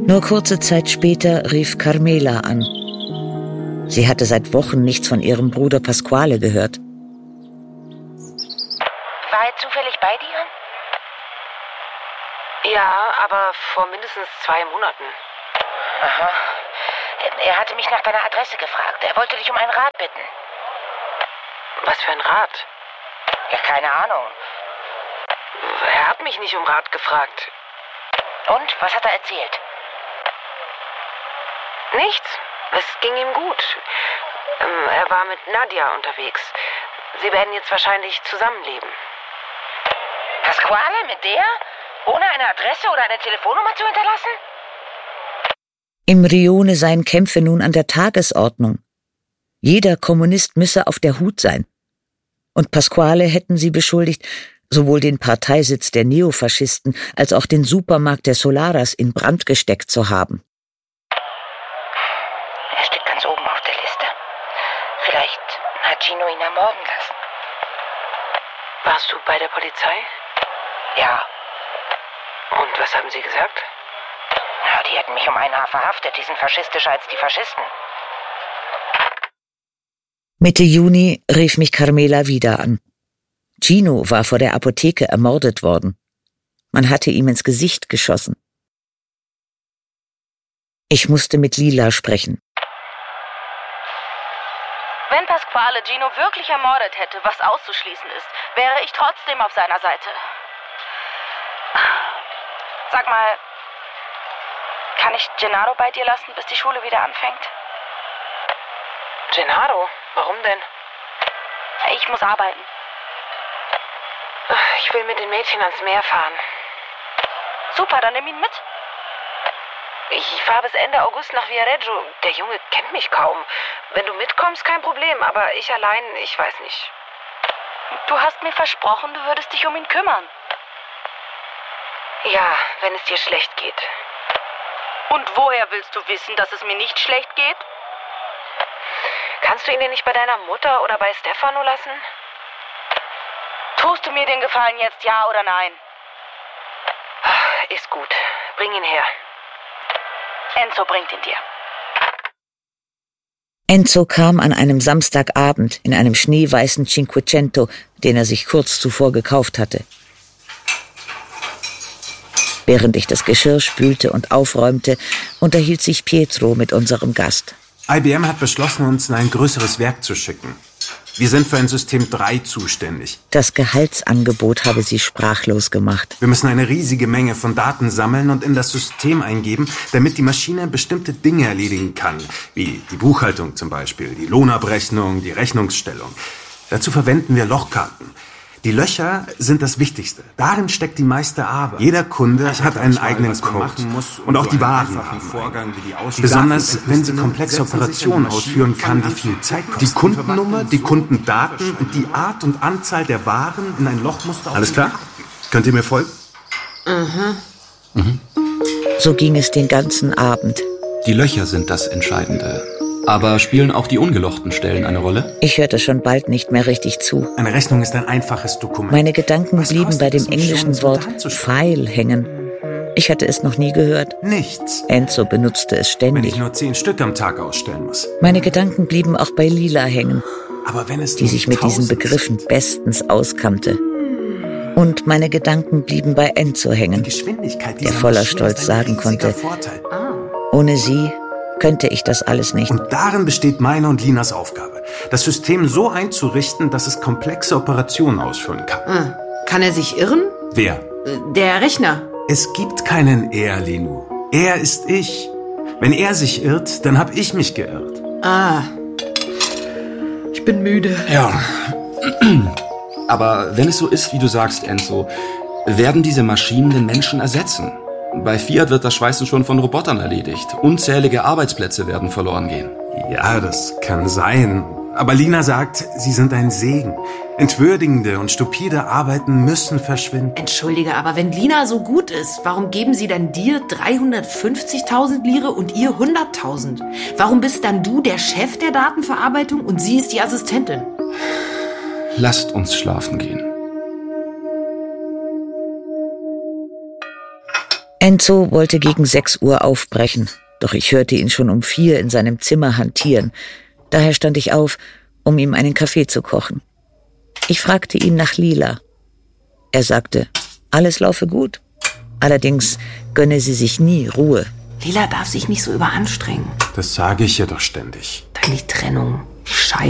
Nur kurze Zeit später rief Carmela an. Sie hatte seit Wochen nichts von ihrem Bruder Pasquale gehört. War er zufällig bei dir? Ja, aber vor mindestens 2 Monaten. Aha. Er hatte mich nach deiner Adresse gefragt. Er wollte dich um einen Rat bitten. Was für ein Rat? Ja, keine Ahnung. Er hat mich nicht um Rat gefragt. Und? Was hat er erzählt? Nichts. Es ging ihm gut. Er war mit Nadia unterwegs. Sie werden jetzt wahrscheinlich zusammenleben. Pasquale mit der? Ohne eine Adresse oder eine Telefonnummer zu hinterlassen? Im Rione seien Kämpfe nun an der Tagesordnung. Jeder Kommunist müsse auf der Hut sein. Und Pasquale hätten sie beschuldigt, sowohl den Parteisitz der Neofaschisten als auch den Supermarkt der Solaras in Brand gesteckt zu haben. Er steht ganz oben auf der Liste. Vielleicht hat Gino ihn ermorden lassen. Warst du bei der Polizei? Ja. Und was haben sie gesagt? Ja, die hätten mich um ein Haar verhaftet. Die sind faschistischer als die Faschisten. Mitte Juni rief mich Carmela wieder an. Gino war vor der Apotheke ermordet worden. Man hatte ihm ins Gesicht geschossen. Ich musste mit Lila sprechen. Wenn Pasquale Gino wirklich ermordet hätte, was auszuschließen ist, wäre ich trotzdem auf seiner Seite. Sag mal, kann ich Gennaro bei dir lassen, bis die Schule wieder anfängt? Gennaro? Warum denn? Ich muss arbeiten. Ich will mit den Mädchen ans Meer fahren. Super, dann nimm ihn mit. Ich fahre bis Ende August nach Viareggio. Der Junge kennt mich kaum. Wenn du mitkommst, kein Problem. Aber ich allein, ich weiß nicht. Du hast mir versprochen, du würdest dich um ihn kümmern. Ja, wenn es dir schlecht geht. Und woher willst du wissen, dass es mir nicht schlecht geht? Kannst du ihn denn nicht bei deiner Mutter oder bei Stefano lassen? Tust du mir den Gefallen jetzt, ja oder nein? Ist gut. Bring ihn her. Enzo bringt ihn dir. Enzo kam an einem Samstagabend in einem schneeweißen Cinquecento, den er sich kurz zuvor gekauft hatte. Während ich das Geschirr spülte und aufräumte, unterhielt sich Pietro mit unserem Gast. IBM hat beschlossen, uns in ein größeres Werk zu schicken. Wir sind für ein System 3 zuständig. Das Gehaltsangebot habe sie sprachlos gemacht. Wir müssen eine riesige Menge von Daten sammeln und in das System eingeben, damit die Maschine bestimmte Dinge erledigen kann, wie die Buchhaltung zum Beispiel, die Lohnabrechnung, die Rechnungsstellung. Dazu verwenden wir Lochkarten. Die Löcher sind das Wichtigste. Darin steckt die meiste Arbeit. Jeder Kunde hat einen eigenen Code. Und auch die Waren haben. Besonders, wenn sie komplexe Operationen ausführen kann, die viel Zeit kosten. Die Kundennummer, die Kundendaten und die Art und Anzahl der Waren in ein Lochmuster. Alles klar? Könnt ihr mir folgen? So ging es den ganzen Abend. Die Löcher sind das Entscheidende. Aber spielen auch die ungelochten Stellen eine Rolle? Ich hörte schon bald nicht mehr richtig zu. Eine Rechnung ist ein einfaches Dokument. Meine Gedanken blieben bei dem englischen Wort File hängen. Ich hatte es noch nie gehört. Nichts. Enzo benutzte es Wenn ständig. ich nur 10 Stück am Tag ausstellen muss. Meine Gedanken blieben auch bei Lila hängen, Aber wenn es die sich mit diesen Begriffen bestens auskannte. Und meine Gedanken blieben bei Enzo hängen, der voller Stolz sagen konnte, ohne sie könnte ich das alles nicht. Und darin besteht meine und Linas Aufgabe, das System so einzurichten, dass es komplexe Operationen ausführen kann. Kann er sich irren? Wer? Der Rechner. Es gibt keinen Er, Linu. Er ist ich. Wenn er sich irrt, dann habe ich mich geirrt. Ich bin müde. Ja. Aber wenn es so ist, wie du sagst, Enzo, werden diese Maschinen den Menschen ersetzen. Bei Fiat wird das Schweißen schon von Robotern erledigt. Unzählige Arbeitsplätze werden verloren gehen. Ja, das kann sein. Aber Lina sagt, sie sind ein Segen. Entwürdigende und stupide Arbeiten müssen verschwinden. Entschuldige, aber wenn Lina so gut ist, warum geben sie dann dir 350.000 Lire und ihr 100.000? Warum bist dann du der Chef der Datenverarbeitung und sie ist die Assistentin? Lasst uns schlafen gehen. Enzo wollte gegen 6 Uhr aufbrechen, doch ich hörte ihn schon um 4 in seinem Zimmer hantieren. Daher stand ich auf, um ihm einen Kaffee zu kochen. Ich fragte ihn nach Lila. Er sagte, alles laufe gut. Allerdings gönne sie sich nie Ruhe. Lila darf sich nicht so überanstrengen. Das sage ich ihr doch ständig. Dann die Trennung, die Scheidung.